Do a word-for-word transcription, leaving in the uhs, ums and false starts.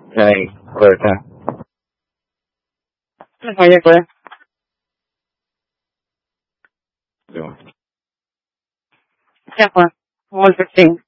Right. Berta. Kaya ko eh. So, Siapa? All fifteen.